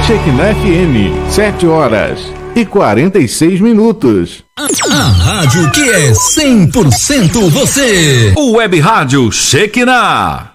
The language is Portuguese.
Shekinah FM, 7h46. A rádio que é 100% você. O Web Rádio Shekinah.